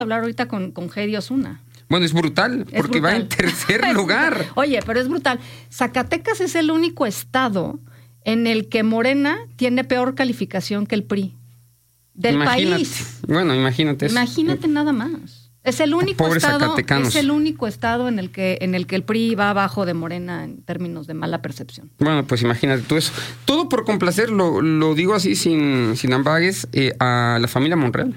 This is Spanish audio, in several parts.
hablar ahorita con Heidi Osuna. Bueno, es brutal, porque va en tercer lugar. Oye, pero es brutal. Zacatecas es el único estado en el que Morena tiene peor calificación que el PRI del país. Bueno, imagínate eso. Imagínate nada más. Es el único Pobres estado, zacatecanos. es el único estado en el que el PRI va abajo de Morena en términos de mala percepción. Bueno, pues imagínate tú eso. Todo por complacer, lo digo así sin ambagues, a la familia Monreal.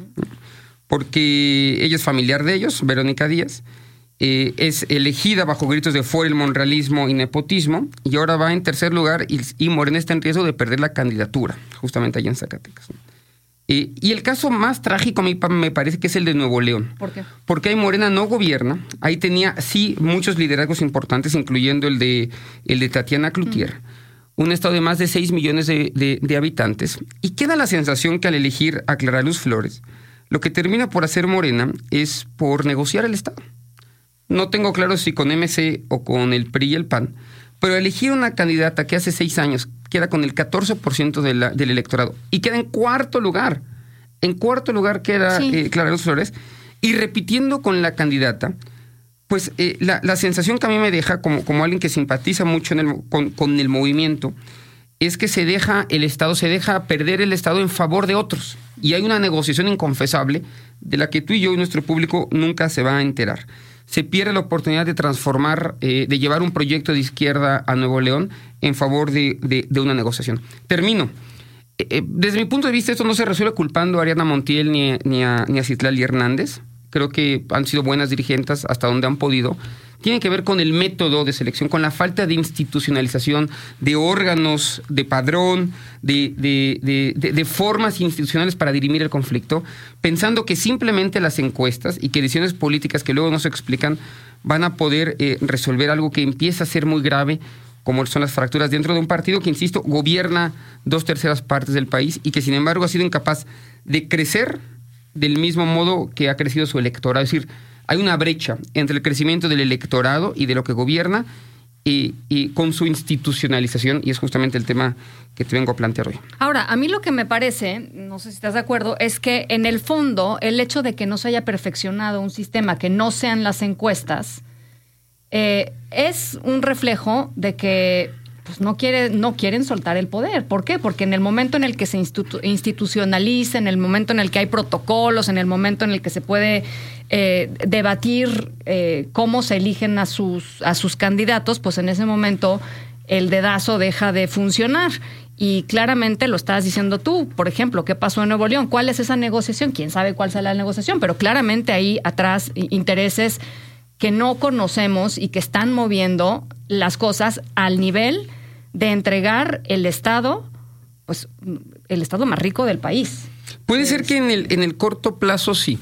Porque ella es familiar de ellos, Verónica Díaz, es elegida bajo gritos de fuera el monrealismo y nepotismo, y ahora va en tercer lugar y Morena está en riesgo de perder la candidatura, justamente allá en Zacatecas. Y el caso más trágico a mí me parece que es el de Nuevo León. ¿Por qué? Porque ahí Morena no gobierna, ahí tenía sí muchos liderazgos importantes, incluyendo el de Tatiana Cloutier, un estado de más de 6 millones de habitantes, y queda la sensación que al elegir a Clara Luz Flores, lo que termina por hacer Morena es por negociar el Estado. No tengo claro si con MC o con el PRI y el PAN, pero elegir una candidata que hace 6 años queda con el 14% del electorado y queda en cuarto lugar. En cuarto lugar queda Clara Luz Flores, y repitiendo con la candidata, pues la sensación que a mí me deja como alguien que simpatiza mucho con el movimiento es que se deja perder el Estado en favor de otros. Y hay una negociación inconfesable de la que tú y yo y nuestro público nunca se va a enterar. Se pierde la oportunidad de transformar, de llevar un proyecto de izquierda a Nuevo León en favor de una negociación. Termino. Desde mi punto de vista, esto no se resuelve culpando a Ariadna Montiel ni a Citlali Hernández. Creo que han sido buenas dirigentes hasta donde han podido. Tiene que ver con el método de selección, con la falta de institucionalización, de órganos, de padrón, de formas institucionales para dirimir el conflicto, pensando que simplemente las encuestas y que decisiones políticas que luego no se explican van a poder resolver algo que empieza a ser muy grave, como son las fracturas dentro de un partido que, insisto, gobierna 2/3 partes del país y que, sin embargo, ha sido incapaz de crecer del mismo modo que ha crecido su electorado. Es decir, hay una brecha entre el crecimiento del electorado y de lo que gobierna y con su institucionalización, y es justamente el tema que te vengo a plantear hoy. Ahora, a mí lo que me parece, no sé si estás de acuerdo, es que en el fondo el hecho de que no se haya perfeccionado un sistema que no sean las encuestas es un reflejo de que pues no quieren soltar el poder. ¿Por qué? Porque en el momento en el que se institucionaliza, en el momento en el que hay protocolos, en el momento en el que se puede debatir cómo se eligen a sus candidatos, pues en ese momento el dedazo deja de funcionar. Y claramente lo estabas diciendo tú, por ejemplo, ¿qué pasó en Nuevo León? ¿Cuál es esa negociación? ¿Quién sabe cuál será la negociación? Pero claramente ahí atrás intereses que no conocemos y que están moviendo las cosas al nivel de entregar el Estado, pues el Estado más rico del país. Puede ser que en el corto plazo sí,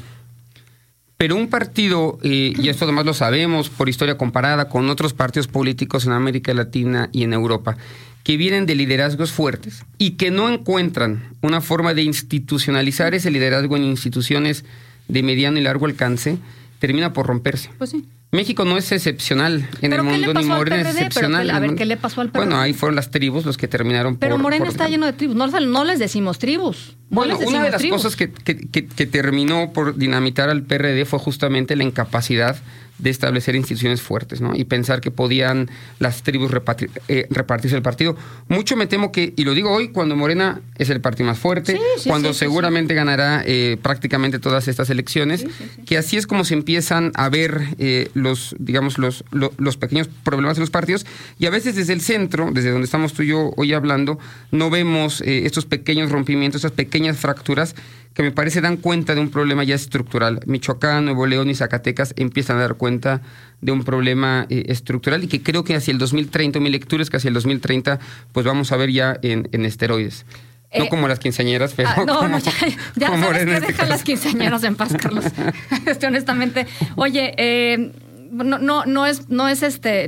pero un partido, y esto además lo sabemos por historia comparada con otros partidos políticos en América Latina y en Europa, que vienen de liderazgos fuertes y que no encuentran una forma de institucionalizar ese liderazgo en instituciones de mediano y largo alcance, termina por romperse. Pues sí. México no es excepcional en el mundo, ni Morena es excepcional. A ver, ¿qué le pasó al PRD? Bueno, ahí fueron las tribus los que terminaron Pero Morena está lleno de tribus. No les decimos tribus. Bueno, una de las cosas que terminó por dinamitar al PRD fue justamente la incapacidad de establecer instituciones fuertes, ¿no? Y pensar que podían las tribus repartirse el partido. Mucho me temo que, y lo digo hoy, cuando Morena es el partido más fuerte, cuando seguramente ganará prácticamente todas estas elecciones, que así es como se empiezan a ver los pequeños problemas de los partidos, y a veces desde el centro, desde donde estamos tú y yo hoy hablando, no vemos estos pequeños rompimientos, estas pequeñas fracturas que me parece dan cuenta de un problema ya estructural. Michoacán, Nuevo León y Zacatecas empiezan a dar cuenta de un problema estructural, y que creo que hacia el 2030, mi lectura es que hacia el 2030 pues vamos a ver ya en esteroides. No como las quinceañeras, pero ya sabes que deja las quinceañeras en paz, Carlos. Honestamente. Oye, no es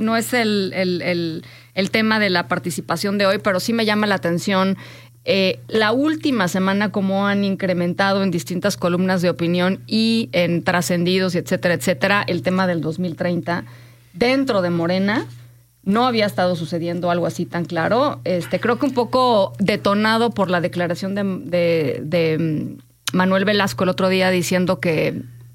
el tema de la participación de hoy, pero sí me llama la atención la última semana cómo han incrementado en distintas columnas de opinión y en trascendidos y etcétera, el tema del 2030 dentro de Morena. No había estado sucediendo algo así tan claro. Creo que un poco detonado por la declaración de Manuel Velasco el otro día, diciendo que